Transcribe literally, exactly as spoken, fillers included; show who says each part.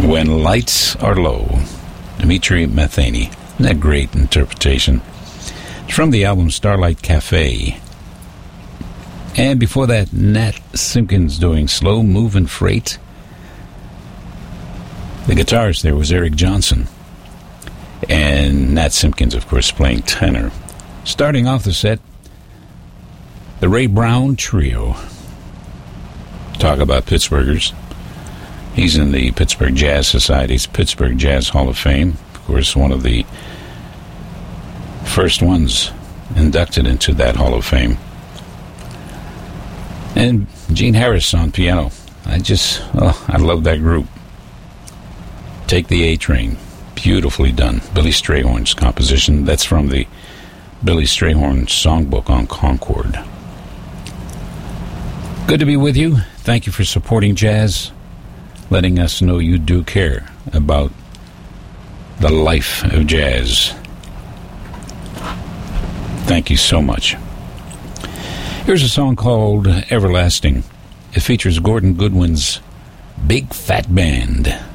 Speaker 1: When Lights Are Low, Dimitri Matheny. Isn't that great interpretation? It's from the album Starlight Cafe. And before that, Nat Simpkins doing Slow Moving Freight. The guitarist there was Eric Johnson. And Nat Simpkins, of course, playing tenor. Starting off the set, the Ray Brown Trio. Talk about Pittsburghers. He's in the Pittsburgh Jazz Society's Pittsburgh Jazz Hall of Fame. Of course, one of the first ones inducted into that Hall of Fame. And Gene Harris on piano. I just, oh, I love that group. Take the A-Train. Beautifully done. Billy Strayhorn's composition. That's from the Billy Strayhorn Songbook on Concord. Good to be with you. Thank you for supporting jazz, letting us know you do care about the life of jazz. Thank you so much. Here's a song called Everlasting. It features Gordon Goodwin's Big Fat Band.